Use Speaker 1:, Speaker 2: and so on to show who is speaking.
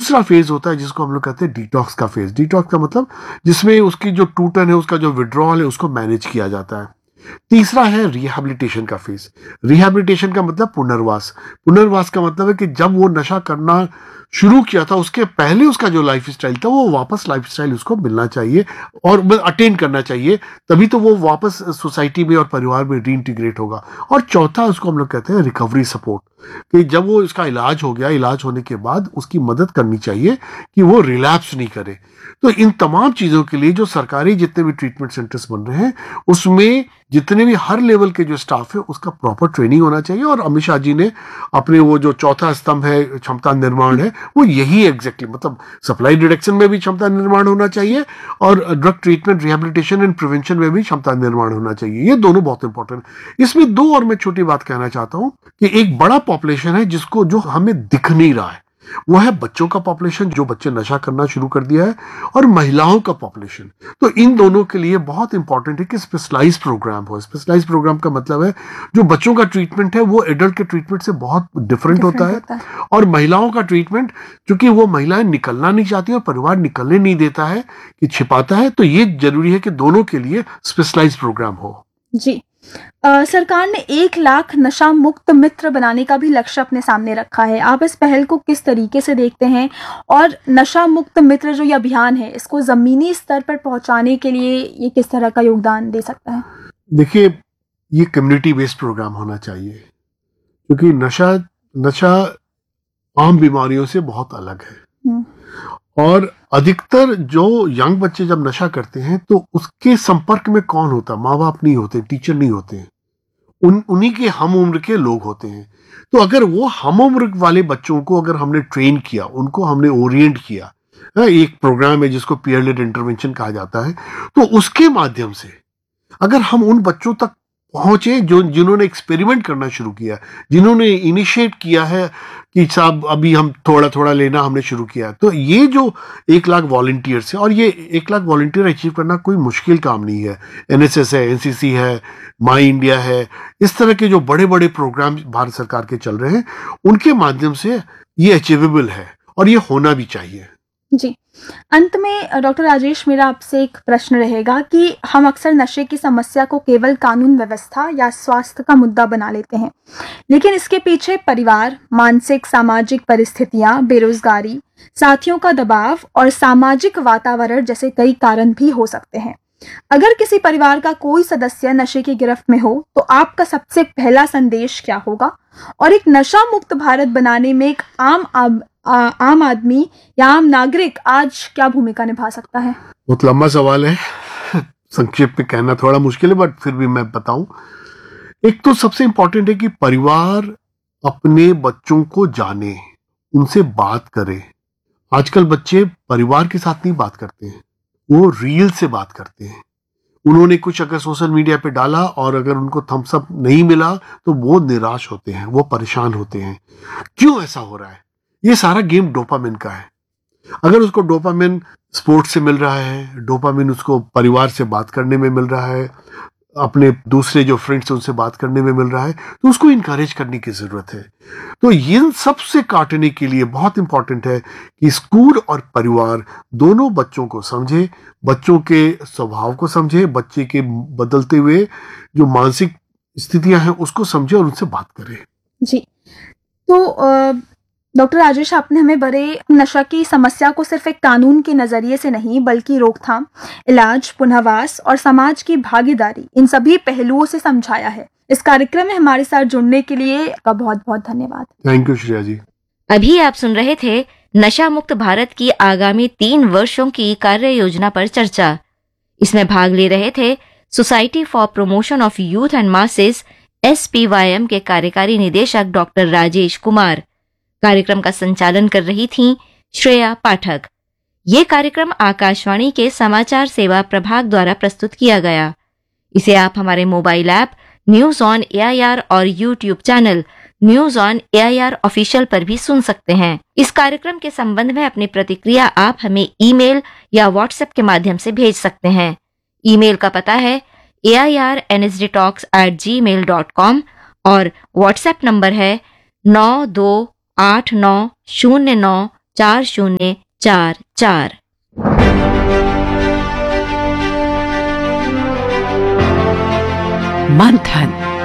Speaker 1: दूसरा फेज होता है जिसको हम लोग कहते हैं डिटॉक्स का फेज। डिटॉक्स का मतलब जिसमें उसकी जो टूटन है, उसका जो विड्रॉल है, उसको मैनेज किया जाता है। तीसरा है रिहैबिलिटेशन का फेज। रिहैबिलिटेशन का मतलब पुनर्वास। पुनर्वास का मतलब है कि जब वो नशा करना शुरू किया था उसके पहले उसका जो लाइफ स्टाइल था वो वापस लाइफ स्टाइल उसको मिलना चाहिए और अटेन करना चाहिए, तभी तो वो वापस सोसाइटी में और परिवार में रीइंटीग्रेट होगा। और चौथा उसको हम लोग कहते हैं रिकवरी सपोर्ट, कि जब वो इसका इलाज हो गया, इलाज होने के बाद उसकी मदद करनी चाहिए कि वो रिलैप्स नहीं करे। तो इन तमाम चीज़ों के लिए जो सरकारी जितने भी ट्रीटमेंट सेंटर्स बन रहे हैं उसमें जितने भी हर लेवल के जो स्टाफ है उसका प्रॉपर ट्रेनिंग होना चाहिए। और अमित शाह जी ने अपने वो जो चौथा स्तंभ है क्षमता निर्माण है वो यही एग्जैक्टली, मतलब सप्लाई डिडक्शन में भी क्षमता निर्माण होना चाहिए और drug treatment rehabilitation and prevention में भी क्षमता निर्माण होना चाहिए। ये दोनों बहुत इंपॉर्टेंट है। इसमें दो और मैं छोटी बात कहना चाहता हूँ कि एक बड़ा पॉपुलेशन है जिसको जो हमें दिख नहीं रहा है, वो है बच्चों का पॉपुलेशन, जो बच्चे नशा करना शुरू कर दिया है, और महिलाओं का पॉपुलेशन। तो इन दोनों के लिए बहुत इंपॉर्टेंट है कि स्पेशलाइज प्रोग्राम हो। स्पेशलाइज प्रोग्राम का मतलब है जो बच्चों का ट्रीटमेंट है वो एडल्ट के ट्रीटमेंट से बहुत डिफरेंट होता है। और महिलाओं का ट्रीटमेंट, चूंकि वो महिलाएं निकलना नहीं चाहती और परिवार निकलने नहीं देता है कि छिपाता है, तो ये जरूरी है कि दोनों के लिए स्पेशलाइज प्रोग्राम हो।
Speaker 2: जी, सरकार ने 1 लाख नशा मुक्त मित्र बनाने का भी लक्ष्य अपने सामने रखा है। आप इस पहल को किस तरीके से देखते हैं, और नशा मुक्त मित्र जो ये अभियान है इसको जमीनी स्तर पर पहुंचाने के लिए ये किस तरह का योगदान दे सकता है?
Speaker 1: देखिए, ये कम्युनिटी बेस्ड प्रोग्राम होना चाहिए, क्योंकि नशा आम बीमारियों से बहुत अलग है। और अधिकतर जो यंग बच्चे जब नशा करते हैं तो उसके संपर्क में कौन होता है? माँ बाप नहीं होते, टीचर नहीं होते हैं, उन्हीं के हम उम्र के लोग होते हैं। तो अगर वो हम उम्र वाले बच्चों को अगर हमने ट्रेन किया, उनको हमने ओरिएंट किया, एक प्रोग्राम है जिसको पीयर लेड इंटरवेंशन कहा जाता है, तो उसके माध्यम से अगर हम उन बच्चों तक पहुंचे जो जिन्होंने एक्सपेरिमेंट करना शुरू किया, जिन्होंने इनिशिएट किया है कि साहब अभी हम थोड़ा थोड़ा लेना हमने शुरू किया, तो ये जो 1 लाख वॉलंटियर्स है, और ये 1 लाख वॉलंटियर अचीव करना कोई मुश्किल काम नहीं है। एनएसएस है, एनसीसी है, माई इंडिया है, इस तरह के जो बड़े बड़े प्रोग्राम भारत सरकार के चल रहे हैं उनके माध्यम से ये अचीवेबल है और ये होना भी चाहिए।
Speaker 2: जी, अंत में डॉक्टर राजेश, मेरा आपसे एक प्रश्न रहेगा कि हम अक्सर नशे की समस्या को केवल कानून व्यवस्था या स्वास्थ्य का मुद्दा बना लेते हैं, लेकिन इसके पीछे परिवार, मानसिक सामाजिक परिस्थितियां, बेरोजगारी, साथियों का दबाव और सामाजिक वातावरण जैसे कई कारण भी हो सकते हैं। अगर किसी परिवार का कोई सदस्य नशे की गिरफ्त में हो तो आपका सबसे पहला संदेश क्या होगा, और एक नशा मुक्त भारत बनाने में एक आम आदमी या आम नागरिक आज क्या भूमिका निभा सकता है?
Speaker 1: बहुत लंबा सवाल है, संक्षेप में कहना थोड़ा मुश्किल है, बट फिर भी मैं बताऊं। एक तो सबसे इंपॉर्टेंट है कि परिवार अपने बच्चों को जाने, उनसे बात करे। आजकल बच्चे परिवार के साथ नहीं बात करते हैं, वो रील से बात करते हैं। उन्होंने कुछ अगर सोशल मीडिया पे डाला और अगर उनको थम्स अप नहीं मिला तो वो निराश होते हैं, वो परेशान होते हैं। क्यों ऐसा हो रहा है? ये सारा गेम डोपामिन का है। अगर उसको डोपामिन स्पोर्ट्स से मिल रहा है, डोपामिन उसको परिवार से बात करने में मिल रहा है, अपने दूसरे जो फ्रेंड्स उनसे बात करने में मिल रहा है, तो उसको इनकरेज करने की जरूरत है। तो इन सबसे काटने के लिए बहुत इंपॉर्टेंट है कि स्कूल और परिवार दोनों बच्चों को समझे, बच्चों के स्वभाव को समझे, बच्चे के बदलते हुए जो मानसिक स्थितियां हैं उसको समझे और उनसे बात करे।
Speaker 2: जी, तो डॉक्टर राजेश, आपने हमें बड़े नशा की समस्या को सिर्फ एक कानून के नजरिए से नहीं बल्कि रोकथाम, इलाज, पुनर्वास और समाज की भागीदारी, इन सभी पहलुओं से समझाया है। इस कार्यक्रम में हमारे साथ जुड़ने के लिए आपका बहुत बहुत धन्यवाद।
Speaker 1: थैंक यू श्रेया जी।
Speaker 3: अभी आप सुन रहे थे नशा मुक्त भारत की आगामी 3 वर्षों की कार्य योजना पर चर्चा। इसमें भाग ले रहे थे society for promotion of youth and masses SPYM के कार्यकारी निदेशक डॉक्टर राजेश कुमार। कार्यक्रम का संचालन कर रही थीं श्रेया पाठक। ये कार्यक्रम आकाशवाणी के समाचार सेवा प्रभाग द्वारा प्रस्तुत किया गया। इसे आप हमारे mobile app news on AIR और YouTube channel news on AIR official पर भी सुन सकते हैं। इस कार्यक्रम के संबंध में अपनी प्रतिक्रिया आप हमें ईमेल या व्हाट्सएप के माध्यम से भेज सकते हैं। ईमेल का पता है airnsdtalks@gmail.com और व्हाट्सएप नंबर है 928909 4044।
Speaker 4: मंथन।